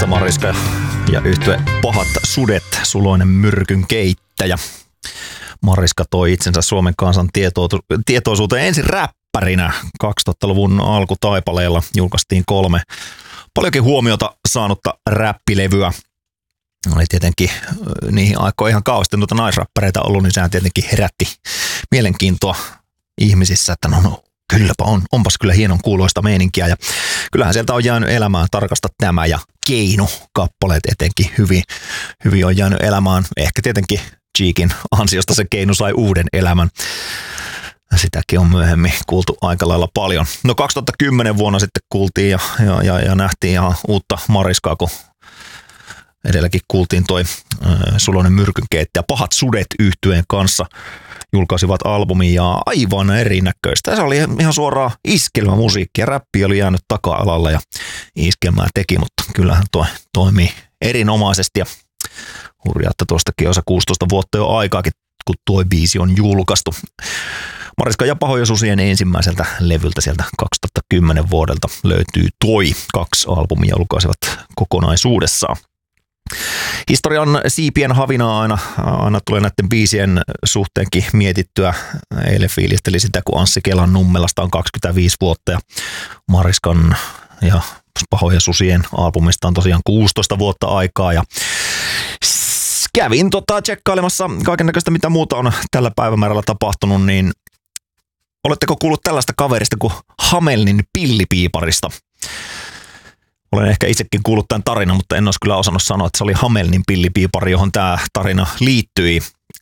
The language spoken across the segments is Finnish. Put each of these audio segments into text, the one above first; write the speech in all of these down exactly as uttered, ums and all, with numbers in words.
Tässä Mariska ja yhtye Pahat sudet, suloinen myrkyn keittäjä. Mariska toi itsensä Suomen kansan tieto- tietoisuuteen ensin räppärinä. kaksituhattaluvun alkutaipaleella julkaistiin kolme paljonkin huomiota saanutta räppilevyä. Oli tietenkin niihin aikoihin ihan kauheasti noita naisräppäreitä ollut, niin sehän tietenkin herätti mielenkiintoa ihmisissä, että no, no kylläpä on, onpas kyllä hienon kuuloista meininkiä. Ja kyllähän sieltä on jäänyt elämään Tarkasta tämä ja Keinu-kappaleet etenkin hyvin, hyvin on jäänyt elämään. Ehkä tietenkin Cheekin ansiosta se Keinu sai uuden elämän. Sitäkin on myöhemmin kuultu aika lailla paljon. No kaksituhattakymmenen vuonna sitten kuultiin ja, ja, ja, ja nähtiin ihan uutta Mariskaa, kun edelläkin kuultiin toi äh, Suloinen myrkynkeittäjä Pahat sudet -yhtyeen kanssa. Julkaisivat albumin ja aivan erinäköistä. Se oli ihan suoraan iskelmämusiikki ja räppi oli jäänyt taka-alalle ja iskelmää teki, mutta kyllähän toi toimii erinomaisesti ja hurjaa, että tuostakin osa kuusitoista vuotta jo aikaakin, kun tuo biisi on julkaistu. Mariska ja Pahoja susien ensimmäiseltä levyltä sieltä kaksituhattakymmenen vuodelta löytyy toi. Kaksi albumia julkaisivat kokonaisuudessaan. Historian siipien havinaa aina, aina tulee näiden biisien suhteenkin mietittyä. Eilen fiilisteli sitä, kun Anssi Kelan Nummelasta on kaksikymmentäviisi vuotta ja Mariskan ja Pahoja susien albumista on tosiaan kuusitoista vuotta aikaa. Ja kävin tota tsekkailemassa kaikennäköistä, mitä muuta on tällä päivämäärällä tapahtunut, niin oletteko kuullut tällaista kaverista kuin Hamelnin Pillipiiparista? Olen ehkä itsekin kuullut tämän tarinan, mutta en olisi kyllä osannut sanoa, että se oli Hamelnin Pillipiipari, johon tämä tarina liittyi.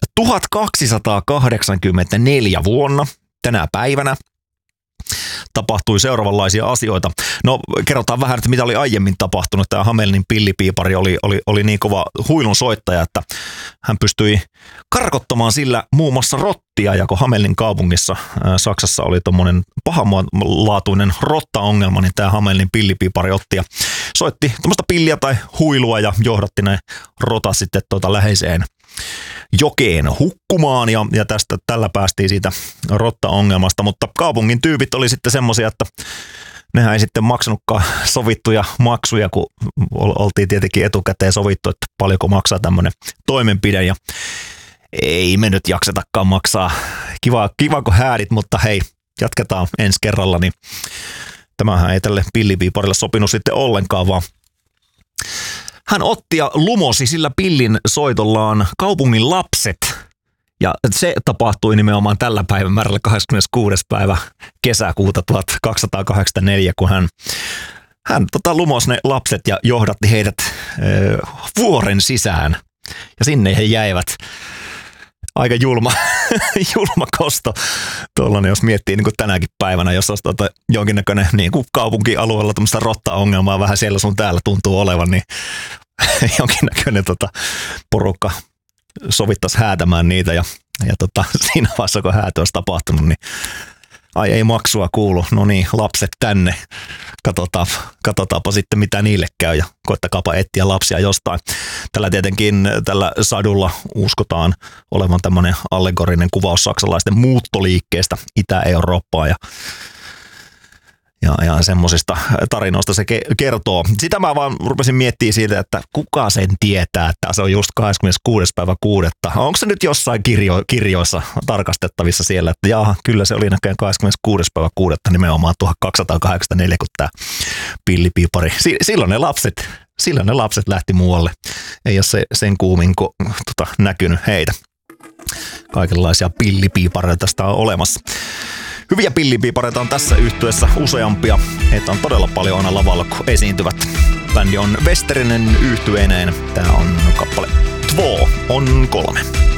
tuhatkaksisataakahdeksankymmentäneljä vuonna tänä päivänä tapahtui seuraavanlaisia asioita. No kerrotaan vähän, että mitä oli aiemmin tapahtunut. Tämä Hamelnin Pillipiipari oli, oli, oli niin kova huilun soittaja, että hän pystyi karkottamaan sillä muun muassa rottia. Ja kun Hamelnin kaupungissa ää, Saksassa oli tuommoinen pahanlaatuinen rotta-ongelma, niin tämä Hamelnin Pillipiipari otti ja soitti tuommoista pilliä tai huilua ja johdatti ne rotat sitten tuota läheiseen jokeen hukkumaan ja, ja tästä tällä päästiin siitä rotta-ongelmasta, mutta kaupungin tyypit oli sitten semmoisia, että nehän ei sitten maksanutkaan sovittuja maksuja, kun oltiin tietenkin etukäteen sovittu, että paljonko maksaa tämmöinen toimenpide ja ei me nyt jaksetakaan maksaa. Kiva, kiva kun häädit, mutta hei, jatketaan ensi kerralla, niin tämähän ei tälle Pillipiiparille sopinut sitten ollenkaan, vaan hän otti ja lumosi sillä pillin soitollaan kaupungin lapset. Ja se tapahtui nimenomaan tällä päivämäärällä kahdeskymmeneskuudes päivä kesäkuuta tuhatkaksisataakahdeksankymmentäneljä, kun hän, hän tota, lumosi ne lapset ja johdatti heidät e, vuoren sisään. Ja sinne he jäivät. Aika julma, julma kosto tuollainen, jos miettii niin kuin tänäkin päivänä, jos olisi tuota jonkinnäköinen niin kuin kaupunkialueella tämmöistä rotta-ongelmaa vähän siellä sun täällä tuntuu olevan, niin jonkinnäköinen tota, porukka sovittaisi häätämään niitä ja, ja tota, siinä vaiheessa, kun häätö olisi tapahtunut, niin ai ei maksua kuulu, no niin, lapset tänne, katsotaan, katsotaanpa sitten mitä niille käy ja koettakaapa etsiä lapsia jostain. Tällä tietenkin tällä sadulla uskotaan olevan tämmöinen allegorinen kuvaus saksalaisten muuttoliikkeestä Itä-Eurooppaan ja Ja, ja semmoisista tarinoista se ke- kertoo. Sitä mä vaan rupesin miettimään siitä, että kuka sen tietää, että se on just kahdeskymmeneskuudes päivä kuudetta. Onko se nyt jossain kirjo- kirjoissa tarkastettavissa siellä, että jaha, kyllä se oli näköjään kahdeskymmeneskuudes päivä kuudetta nimenomaan tuhatkaksisataakahdeksankymmentäneljä, kun tämä Pillipiipari. Si- silloin ne lapset, silloin ne lapset lähti muualle. Ei ole se, sen kuumin ko- tota, näkynyt heitä. Kaikenlaisia pillipiipareita tästä on olemassa. Hyviä pillipiipareita on tässä yhtyeessä useampia. Heitä on todella paljon aina lavalla, kun esiintyvät. Bändi on Westerinen yhtyeineen. Tää on kappale Två on kolme.